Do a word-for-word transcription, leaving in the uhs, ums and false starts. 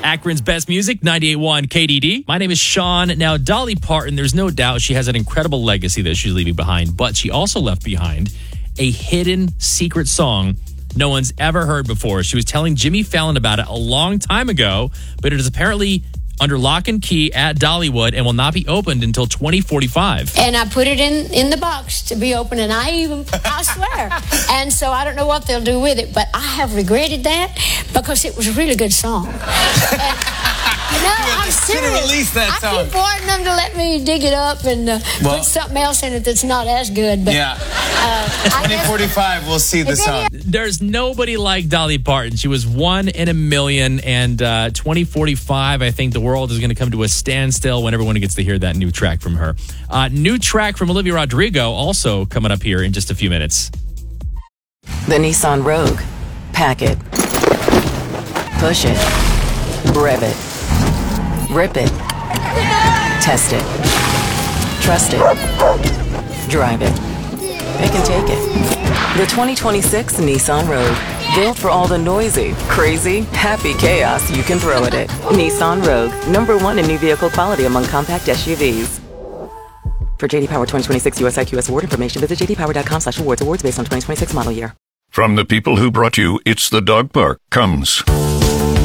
Akron's best music, ninety-eight point one K D D. My name is Sean. Now, Dolly Parton, there's no doubt she has an incredible legacy that she's leaving behind, but she also left behind a hidden secret song no one's ever heard before. She was telling Jimmy Fallon about it a long time ago, but it is apparently under lock and key at Dollywood and will not be opened until twenty forty-five. And I put it in, in the box to be open, and I even, I swear. And so I don't know what they'll do with it, but I have regretted that because it was a really good song. And, you know, I'm serious. Released that song. I keep wanting them to let me dig it up and uh, well, put something else in it that's not as good. But, yeah. Uh, twenty forty-five, we'll see the song. There's nobody like Dolly Parton. She was one in a million, and uh, twenty forty-five, I think the world is going to come to a standstill when everyone gets to hear that new track from her. Uh, new track from Olivia Rodrigo also coming up here in just a few minutes. The Nissan Rogue. Pack it. Push it. Rev it. Rip it. Test it. Trust it. Drive it. It can take it. The twenty twenty-six Nissan Rogue. Built for all the noisy, crazy, happy chaos you can throw at it. Nissan Rogue. Number one in new vehicle quality among compact S U Vs. For J D Power twenty twenty-six U S I Q S award information, visit j d power dot com slash awards. Awards based on twenty twenty-six model year. From the people who brought you It's the Dog Park comes...